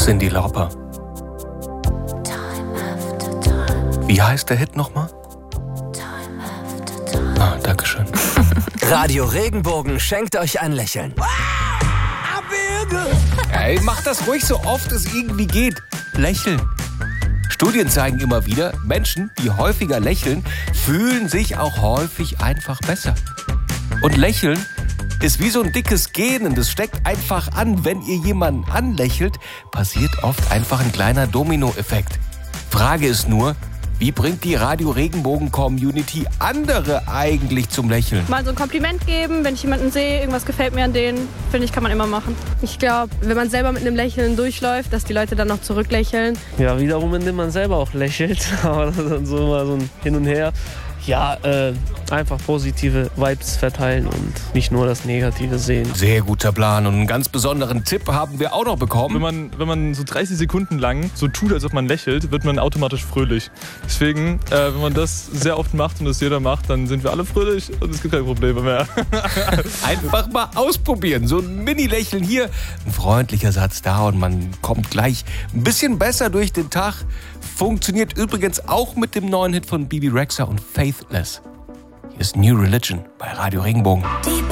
Cyndi Lauper. Wie heißt der Hit nochmal? Ah, dankeschön. Radio Regenbogen schenkt euch ein Lächeln. Ey, macht das ruhig so oft es irgendwie geht. Lächeln. Studien zeigen immer wieder, Menschen, die häufiger lächeln, fühlen sich auch häufig einfach besser. Und Lächeln ist wie so ein dickes Gen, das steckt einfach an. Wenn ihr jemanden anlächelt, passiert oft einfach ein kleiner Dominoeffekt. Frage ist nur, wie bringt die Radio Regenbogen Community andere eigentlich zum Lächeln? Mal so ein Kompliment geben, wenn ich jemanden sehe, irgendwas gefällt mir an denen, finde ich, kann man immer machen. Ich glaube, wenn man selber mit einem Lächeln durchläuft, dass die Leute dann noch zurücklächeln. Ja, wiederum, indem man selber auch lächelt, aber das ist dann so immer so ein Hin und Her. Ja, einfach positive Vibes verteilen und nicht nur das Negative sehen. Sehr guter Plan und einen ganz besonderen Tipp haben wir auch noch bekommen. Wenn man so 30 Sekunden lang so tut, als ob man lächelt, wird man automatisch fröhlich. Deswegen, wenn man das sehr oft macht und das jeder macht, dann sind wir alle fröhlich und es gibt keine Probleme mehr. Einfach mal ausprobieren. So ein Mini-Lächeln hier, ein freundlicher Satz da und man kommt gleich ein bisschen besser durch den Tag. Funktioniert übrigens auch mit dem neuen Hit von Bebe Rexha und Faithless. Hier ist New Religion bei Radio Regenbogen.